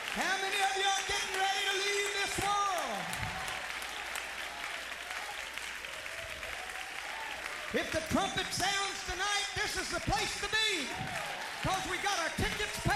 How many of you are getting ready to leave this world? If the trumpet sounds tonight, this is the place to be. Because we got our tickets